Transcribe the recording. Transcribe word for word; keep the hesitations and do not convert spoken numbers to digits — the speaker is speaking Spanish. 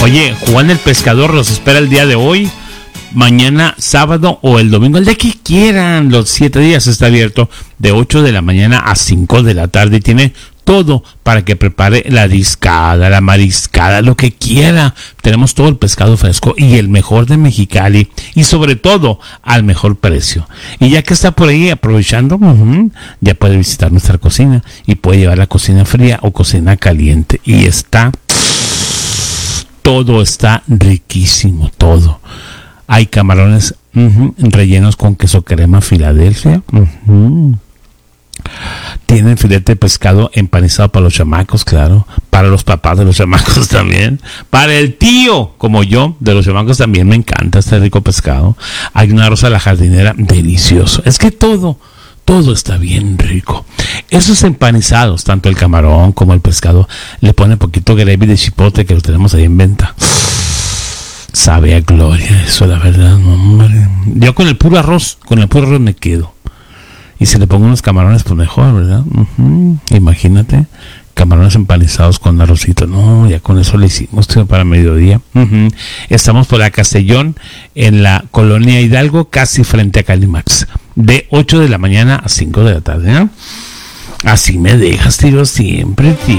Oye, Juan el Pescador los espera el día de hoy, mañana, sábado o el domingo, el día que quieran. Los siete días está abierto de ocho de la mañana a cinco de la tarde. Y tiene todo para que prepare la discada, la mariscada, lo que quiera. Tenemos todo el pescado fresco y el mejor de Mexicali, y sobre todo al mejor precio. Y ya que está por ahí aprovechando, uh-huh, ya puede visitar nuestra cocina y puede llevar la cocina fría o cocina caliente. Y está, todo está riquísimo, todo. Hay camarones uh-huh, rellenos con queso crema Filadelfia. Uh-huh. Tienen filete de pescado empanizado para los chamacos, claro. Para los papás de los chamacos también. Para el tío, como yo, de los chamacos también me encanta este rico pescado. Hay una arroz a la jardinera delicioso. Es que todo, todo está bien rico. Esos empanizados, tanto el camarón como el pescado, le ponen poquito gravy de chipotle que lo tenemos ahí en venta. Sabe a gloria eso, la verdad. Hombre. Yo con el puro arroz, con el puro arroz me quedo. Y si le pongo unos camarones, pues mejor, ¿verdad? Uh-huh. Imagínate, camarones empanizados con arrocito. No, ya con eso le hicimos, tío, para mediodía. Uh-huh. Estamos por la Castellón, en la colonia Hidalgo, casi frente a Calimax. De ocho de la mañana a cinco de la tarde, ¿no? Así me dejas, tío, siempre, tío.